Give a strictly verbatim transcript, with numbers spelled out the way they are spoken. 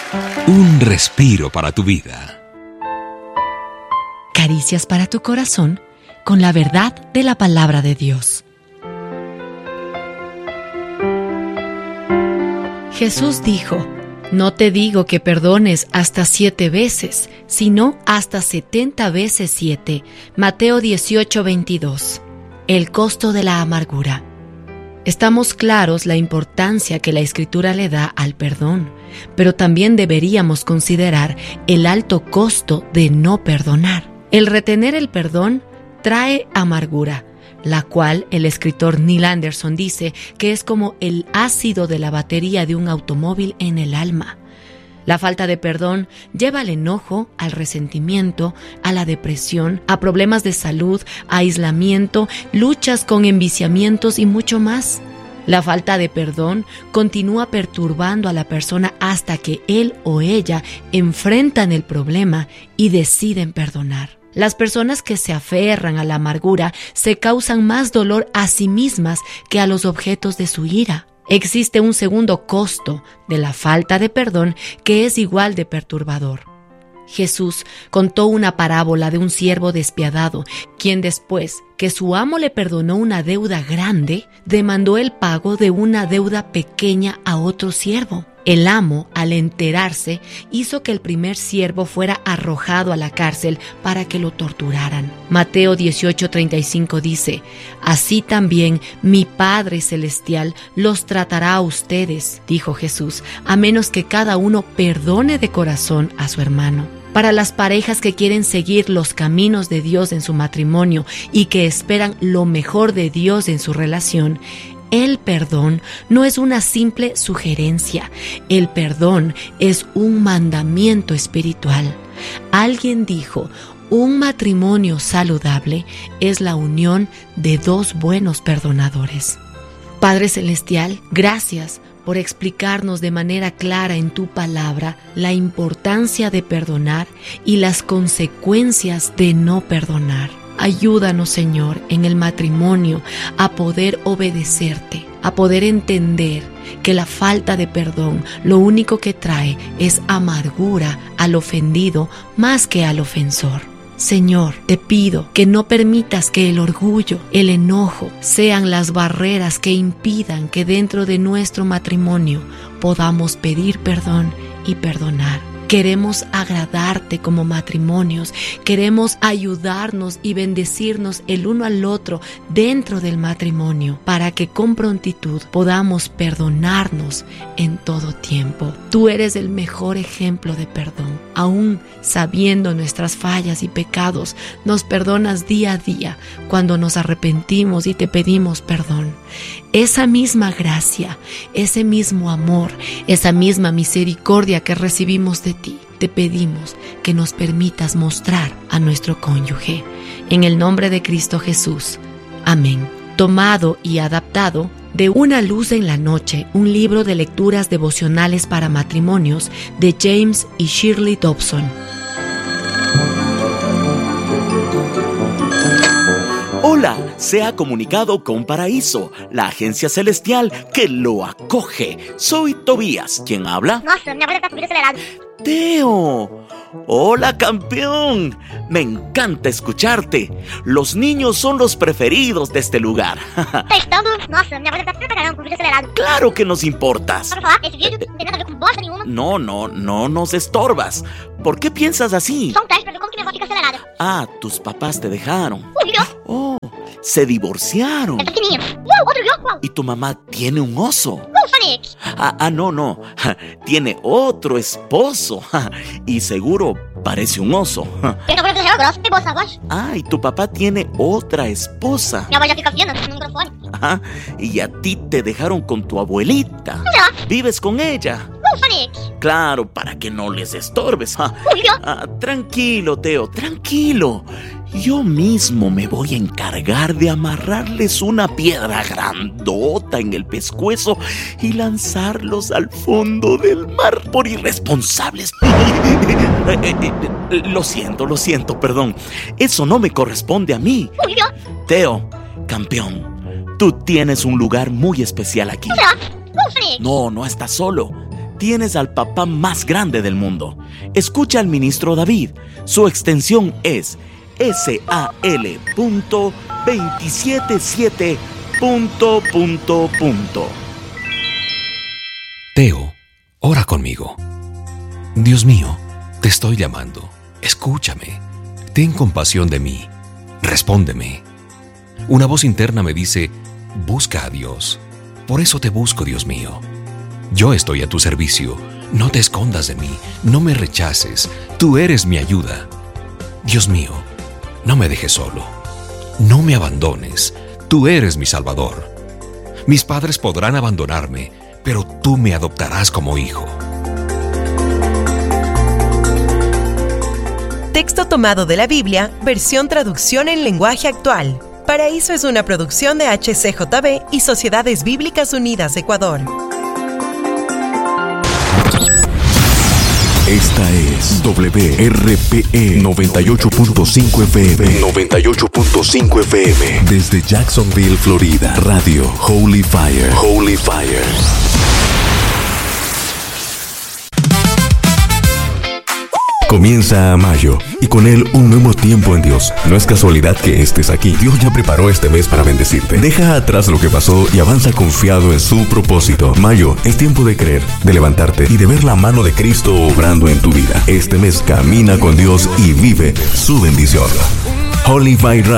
Un respiro para tu vida. Caricias para tu corazón con la verdad de la palabra de Dios. Jesús dijo: no te digo que perdones hasta siete veces, sino hasta setenta veces siete. Mateo dieciocho, veintidós. El costo de la amargura. Estamos claros la importancia que la Escritura le da al perdón, pero también deberíamos considerar el alto costo de no perdonar. El retener el perdón trae amargura, la cual el escritor Neil Anderson dice que es como el ácido de la batería de un automóvil en el alma. La falta de perdón lleva al enojo, al resentimiento, a la depresión, a problemas de salud, a aislamiento, luchas con enviciamientos y mucho más. La falta de perdón continúa perturbando a la persona hasta que él o ella enfrentan el problema y deciden perdonar. Las personas que se aferran a la amargura se causan más dolor a sí mismas que a los objetos de su ira. Existe un segundo costo de la falta de perdón que es igual de perturbador. Jesús contó una parábola de un siervo despiadado, quien después que su amo le perdonó una deuda grande, demandó el pago de una deuda pequeña a otro siervo. El amo, al enterarse, hizo que el primer siervo fuera arrojado a la cárcel para que lo torturaran. Mateo dieciocho, treinta y cinco dice: así también mi Padre Celestial los tratará a ustedes, dijo Jesús, a menos que cada uno perdone de corazón a su hermano. Para las parejas que quieren seguir los caminos de Dios en su matrimonio y que esperan lo mejor de Dios en su relación, el perdón no es una simple sugerencia. El perdón es un mandamiento espiritual. Alguien dijo: un matrimonio saludable es la unión de dos buenos perdonadores. Padre Celestial, gracias por explicarnos de manera clara en tu palabra la importancia de perdonar y las consecuencias de no perdonar. Ayúdanos, Señor, en el matrimonio a poder obedecerte, a poder entender que la falta de perdón lo único que trae es amargura al ofendido más que al ofensor. Señor, te pido que no permitas que el orgullo, el enojo, sean las barreras que impidan que dentro de nuestro matrimonio podamos pedir perdón y perdonar. Queremos agradarte como matrimonios, queremos ayudarnos y bendecirnos el uno al otro dentro del matrimonio para que con prontitud podamos perdonarnos en todo tiempo. Tú eres el mejor ejemplo de perdón. Aún sabiendo nuestras fallas y pecados, nos perdonas día a día cuando nos arrepentimos y te pedimos perdón. Esa misma gracia, ese mismo amor, esa misma misericordia que recibimos de ti, te pedimos que nos permitas mostrar a nuestro cónyuge. En el nombre de Cristo Jesús. Amén. Tomado y adaptado de Una luz en la noche, un libro de lecturas devocionales para matrimonios de James y Shirley Dobson. Hola, se ha comunicado con Paraíso, la agencia celestial que lo acoge. Soy Tobías, ¿quién habla? Nossa, minha voz está subindo acelerado. Teo, hola campeón, me encanta escucharte. Los niños son los preferidos de este lugar. Testando, nossa, minha voz está sempre caramba com vídeo acelerado. Claro que nos importas. Só pra falar, esse vídeo não tem nada a ver com bosta nenhuma. No, no, no nos estorbas. ¿Por qué piensas así? Só um teste pra ver como que minha voz fica acelerada. Ah, tus papás te dejaron. Uh, vídeo. Oh, se divorciaron. É pequenininho. Uau, outro vídeo, uau. ¿Y tu mamá tiene un oso? Uh, Sonic. Ah, ah, no, no. Tiene otro esposo. Y seguro parece un oso. Eu não vou fazer grossa, tem boa essa voz. Ah, y tu papá tiene otra esposa. Minha voz já fica fina no microfone. Ajá. Y a ti te dejaron con tu abuelita. Já. ¿Vives con ella? Uh, Sonic. Claro, para que no les estorbes. Ah, Uh, vídeo. ah, tranquilo, Teo, tranquilo. Yo mismo me voy a encargar de amarrarles una piedra grandota en el pescuezo y lanzarlos al fondo del mar por irresponsables. Lo siento, lo siento, perdón. Eso no me corresponde a mí. Uh, vídeo. Teo, campeón, tú tienes un lugar muy especial aquí. Já. Uh, Sonic. No, no estás solo. tienes al papá más grande del mundo. Escucha al ministro David. Su extensión es S A L punto veintisiete siete punto punto punto. Teo, ora conmigo. Dios mío, te estoy llamando. Escúchame. Ten compasión de mí. Respóndeme. Una voz interna me dice, busca a Dios. Por eso te busco, Dios mío. Yo estoy a tu servicio. No te escondas de mí. No me rechaces. Tú eres mi ayuda. Dios mío, no me dejes solo. No me abandones. Tú eres mi Salvador. Mis padres podrán abandonarme, pero tú me adoptarás como hijo. Texto tomado de la Biblia, versión traducción en lenguaje actual. Paraíso es una producción de H C J B y Sociedades Bíblicas Unidas Ecuador. Esta es W R P E noventa y ocho punto cinco F M. noventa y ocho punto cinco F M. Desde Jacksonville, Florida. Radio Holy Fire. Holy Fire. Comienza mayo y con él un nuevo tiempo en Dios. No es casualidad que estés aquí. Dios ya preparó este mes para bendecirte. Deja atrás lo que pasó y avanza confiado en su propósito. Mayo es tiempo de creer, de levantarte y de ver la mano de Cristo obrando en tu vida. Este mes camina con Dios y vive su bendición. Holy Fire Radio.